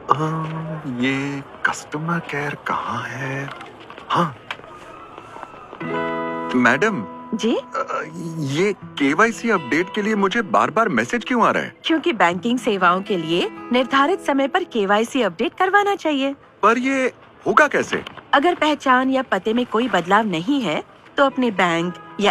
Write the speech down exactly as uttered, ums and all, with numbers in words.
अ, ये customer care कहाँ है? हाँ, मैडम, जी, अ, ये केवाईसी अपडेट के लिए मुझे बार बार मैसेज क्यों आ रहा है? क्योंकि बैंकिंग सेवाओं के लिए निर्धारित समय पर केवाईसी अपडेट करवाना चाहिए। पर ये होगा कैसे? अगर पहचान या पते में कोई बदलाव नहीं है, तो अपने बैंक या